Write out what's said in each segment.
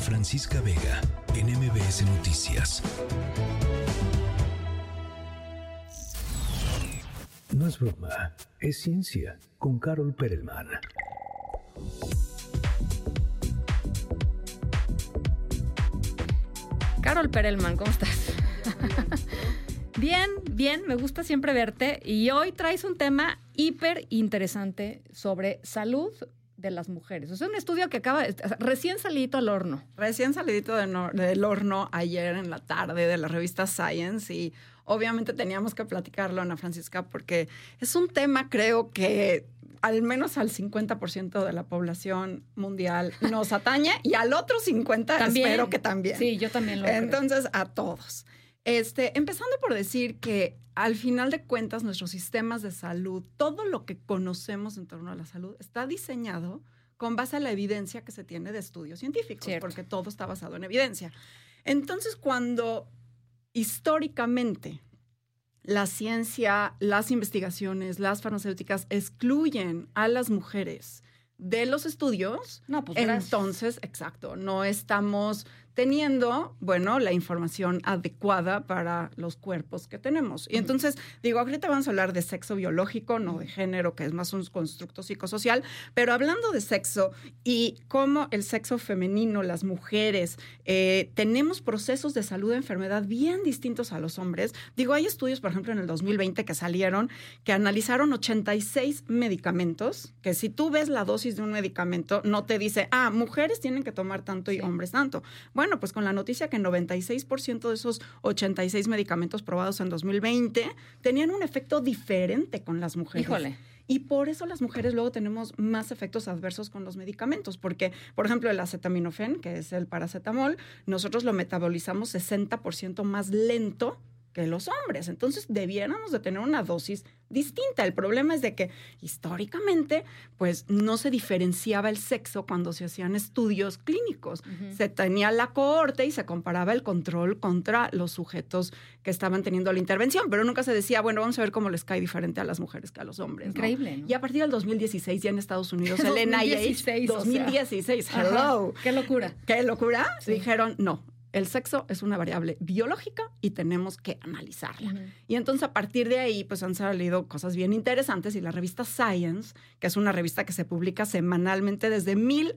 Francisca Vega, en MBS Noticias. No es broma, es ciencia, con Carol Perelman. Carol Perelman, ¿cómo estás? Bien, me gusta siempre verte. Y hoy traes un tema hiper interesante sobre salud de las mujeres. O sea, un estudio que recién salidito al horno. Recién salidito del horno ayer en la tarde de la revista Science, y obviamente teníamos que platicarlo, Ana Francisca, porque es un tema, creo que al menos al 50% de la población mundial nos atañe, y al otro 50% ¿También? Espero que también. Sí, yo también lo creo. Entonces, a todos. Empezando por decir que al final de cuentas nuestros sistemas de salud, todo lo que conocemos en torno a la salud, está diseñado con base a la evidencia que se tiene de estudios científicos, Cierto. Porque todo está basado en evidencia. Entonces, cuando históricamente la ciencia, las investigaciones, las farmacéuticas excluyen a las mujeres de los estudios, entonces, exacto, no estamos teniendo, la información adecuada para los cuerpos que tenemos. Y entonces, ahorita vamos a hablar de sexo biológico, no de género, que es más un constructo psicosocial, pero hablando de sexo y cómo el sexo femenino, las mujeres, tenemos procesos de salud de enfermedad bien distintos a los hombres. Hay estudios, por ejemplo, en el 2020 que salieron, que analizaron 86 medicamentos, que si tú ves la dosis de un medicamento, no te dice, mujeres tienen que tomar tanto y hombres tanto. Bueno, pues con la noticia que 96% de esos 86 medicamentos probados en 2020 tenían un efecto diferente con las mujeres. Híjole. Y por eso las mujeres luego tenemos más efectos adversos con los medicamentos, porque, por ejemplo, el acetaminofén, que es el paracetamol, nosotros lo metabolizamos 60% más lento que los hombres. Entonces, debiéramos de tener una dosis distinta. El problema es de que históricamente, pues, no se diferenciaba el sexo cuando se hacían estudios clínicos. Uh-huh. Se tenía la cohorte y se comparaba el control contra los sujetos que estaban teniendo la intervención, pero nunca se decía, vamos a ver cómo les cae diferente a las mujeres que a los hombres. Increíble, ¿no? Y a partir del 2016, ya en Estados Unidos, el NIH, 2016, hello. Ajá. ¡Qué locura! ¿Qué locura? Sí. Dijeron, no. El sexo es una variable biológica y tenemos que analizarla. Uh-huh. Y entonces, a partir de ahí, pues han salido cosas bien interesantes, y la revista Science, que es una revista que se publica semanalmente desde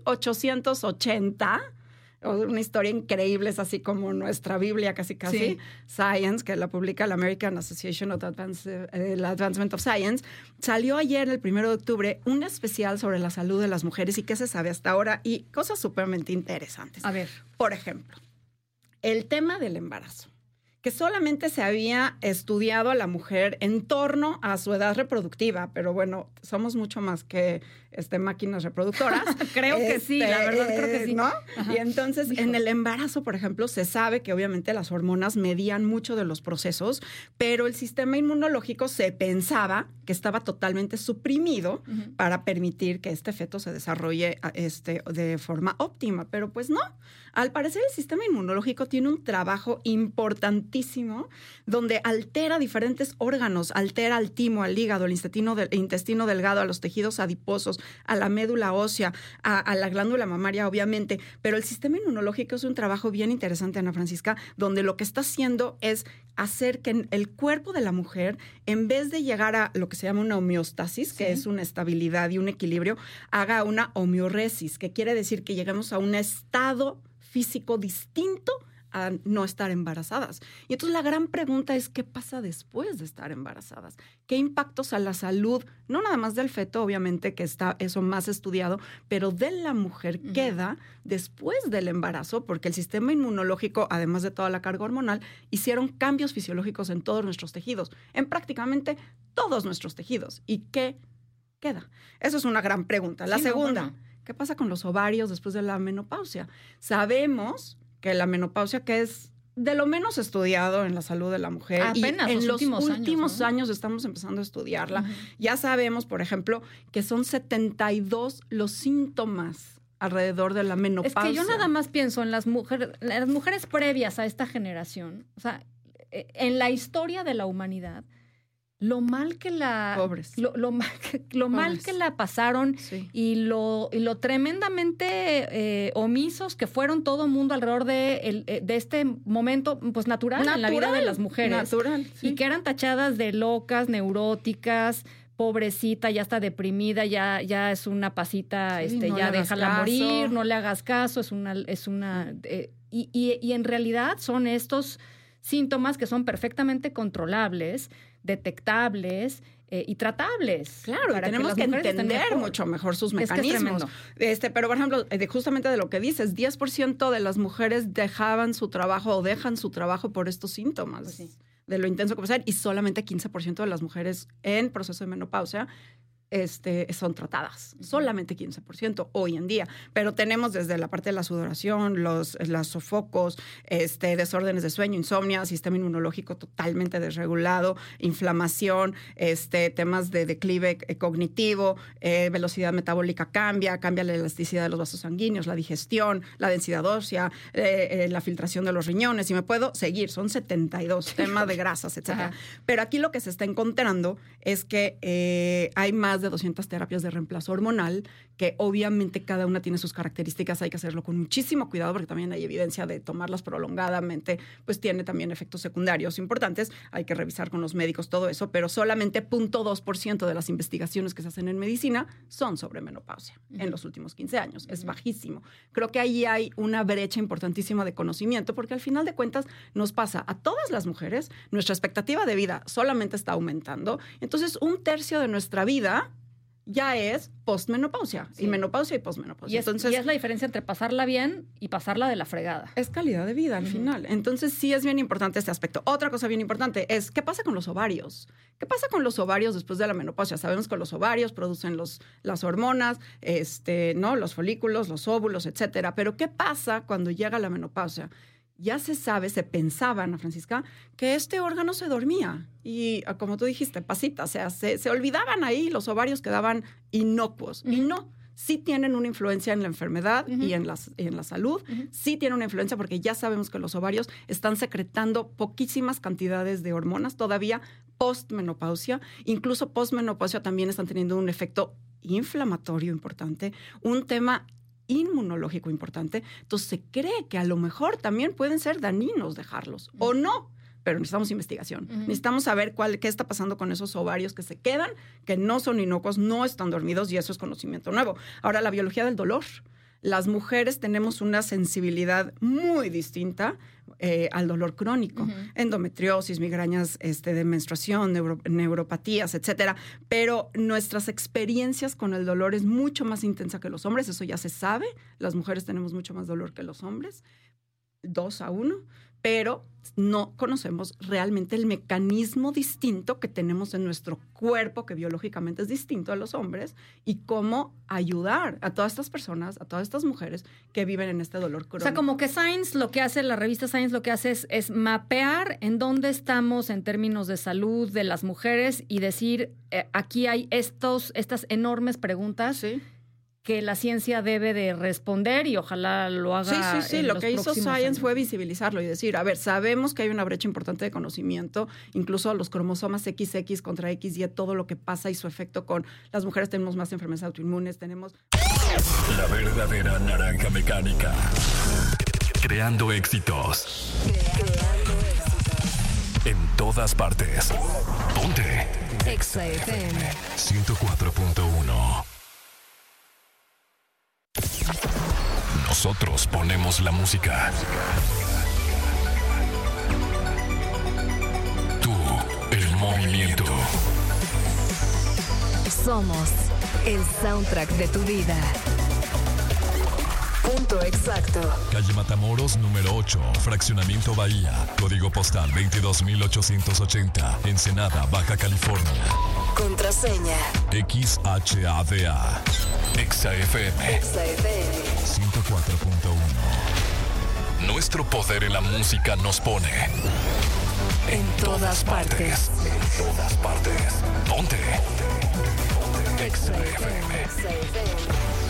1880, una historia increíble, es así como nuestra Biblia casi. Sí. Science, que la publica la American Association of Advancement of Science, salió ayer, el 1 de octubre, un especial sobre la salud de las mujeres y qué se sabe hasta ahora, y cosas súpermente interesantes. A ver. Por ejemplo, el tema del embarazo, que solamente se había estudiado a la mujer en torno a su edad reproductiva, pero somos mucho más que máquinas reproductoras. Creo que sí, la verdad creo que sí. ¿No? Ajá. Y entonces, en el embarazo, por ejemplo, se sabe que obviamente las hormonas medían mucho de los procesos, pero el sistema inmunológico se pensaba que estaba totalmente suprimido uh-huh. para permitir que este feto se desarrolle de forma óptima, pero pues no. Al parecer, el sistema inmunológico tiene un trabajo importantísimo donde altera diferentes órganos, altera al timo, al hígado, al intestino delgado, a los tejidos adiposos, a la médula ósea, a la glándula mamaria, obviamente. Pero el sistema inmunológico es un trabajo bien interesante, Ana Francisca, donde lo que está haciendo es hacer que el cuerpo de la mujer, en vez de llegar a lo que se llama una homeostasis, sí. que es una estabilidad y un equilibrio, haga una homeoresis, que quiere decir que lleguemos a un estado físico distinto a no estar embarazadas. Y entonces la gran pregunta es, ¿qué pasa después de estar embarazadas? ¿Qué impactos a la salud, no nada más del feto, obviamente que está eso más estudiado, pero de la mujer uh-huh. queda después del embarazo? Porque el sistema inmunológico, además de toda la carga hormonal, hicieron cambios fisiológicos en todos nuestros tejidos, en prácticamente todos nuestros tejidos. ¿Y qué queda? Eso es una gran pregunta. La segunda, ¿qué pasa con los ovarios después de la menopausia? Sabemos que la menopausia, que es de lo menos estudiado en la salud de la mujer. Apenas y en los últimos años, años estamos empezando a estudiarla. Uh-huh. Ya sabemos, por ejemplo, que son 72 los síntomas alrededor de la menopausia. Es que yo nada más pienso en las mujeres previas a esta generación. O sea, en la historia de la humanidad, lo mal que la... Pobres. Lo mal que la pasaron y lo tremendamente omisos que fueron todo el mundo alrededor de este momento pues natural en la vida de las mujeres. Natural, sí. Y que eran tachadas de locas, neuróticas, pobrecita, ya está deprimida, ya es una pasita, no ya déjala morir, no le hagas caso, y en realidad son estos síntomas que son perfectamente controlables, detectables y tratables. Claro, tenemos que entender mucho mejor sus mecanismos. Pero, por ejemplo, justamente de lo que dices, 10% de las mujeres dejaban su trabajo o dejan su trabajo por estos síntomas. Pues sí. De lo intenso que puede ser, y solamente 15% de las mujeres en proceso de menopausia son tratadas. Solamente 15% hoy en día. Pero tenemos desde la parte de la sudoración, los sofocos, desórdenes de sueño, insomnio, sistema inmunológico totalmente desregulado, inflamación, temas de declive cognitivo, velocidad metabólica cambia la elasticidad de los vasos sanguíneos, la digestión, la densidad ósea, la filtración de los riñones, y me puedo seguir, son 72 temas de grasas, etcétera. Pero aquí lo que se está encontrando es que hay más de 200 terapias de reemplazo hormonal, que obviamente cada una tiene sus características, hay que hacerlo con muchísimo cuidado porque también hay evidencia de tomarlas prolongadamente, pues tiene también efectos secundarios importantes, hay que revisar con los médicos todo eso, pero solamente 0.2% de las investigaciones que se hacen en medicina son sobre menopausia en los últimos 15 años, es bajísimo. Creo que ahí hay una brecha importantísima de conocimiento porque al final de cuentas nos pasa a todas las mujeres, nuestra expectativa de vida solamente está aumentando, entonces 1/3 de nuestra vida ya es postmenopausia, y menopausia y postmenopausia. Y es la diferencia entre pasarla bien y pasarla de la fregada. Es calidad de vida al final. Entonces sí es bien importante este aspecto. Otra cosa bien importante es, ¿qué pasa con los ovarios? ¿Qué pasa con los ovarios después de la menopausia? Sabemos que los ovarios producen las hormonas, ¿no? Los folículos, los óvulos, etcétera. Pero ¿qué pasa cuando llega la menopausia? Ya se sabe, se pensaba, Ana Francisca, que este órgano se dormía. Y como tú dijiste, pasita, o sea, se olvidaban ahí, los ovarios quedaban inocuos. Y no, sí tienen una influencia en la enfermedad y en la salud. Sí tienen una influencia porque ya sabemos que los ovarios están secretando poquísimas cantidades de hormonas todavía postmenopausia. Incluso postmenopausia también están teniendo un efecto inflamatorio importante, un tema inmunológico importante, entonces se cree que a lo mejor también pueden ser dañinos dejarlos, o no, pero necesitamos investigación. Necesitamos saber qué está pasando con esos ovarios que se quedan, que no son inocuos, no están dormidos, y eso es conocimiento nuevo. Ahora, la biología del dolor. Las mujeres tenemos una sensibilidad muy distinta al dolor crónico, endometriosis, migrañas de menstruación, neuropatías, etcétera. Pero nuestras experiencias con el dolor es mucho más intensa que los hombres, eso ya se sabe. Las mujeres tenemos mucho más dolor que los hombres, 2-1, pero no conocemos realmente el mecanismo distinto que tenemos en nuestro cuerpo, que biológicamente es distinto a los hombres, y cómo ayudar a todas estas personas, a todas estas mujeres que viven en este dolor crónico. O sea, como que Science, la revista Science lo que hace es mapear en dónde estamos en términos de salud de las mujeres y decir, aquí hay estas enormes preguntas. Sí. Que la ciencia debe de responder y ojalá lo haga. Sí. Lo que hizo Science fue visibilizarlo y decir, a ver, sabemos que hay una brecha importante de conocimiento, incluso los cromosomas XX contra XY, todo lo que pasa y su efecto con las mujeres. Tenemos más enfermedades autoinmunes, tenemos... La verdadera naranja mecánica. Creando éxitos. En todas partes. Ponte. Exa FM 104.1. Nosotros ponemos la música. Tú, el movimiento. Somos el soundtrack de tu vida. Punto exacto. Calle Matamoros, número 8, Fraccionamiento Bahía. Código postal 22880. Ensenada, Baja California. Contraseña XHADA. Exa FM. Exa FM 104.1. Nuestro poder en la música nos pone en todas partes. En todas partes. Ponte. Exa FM.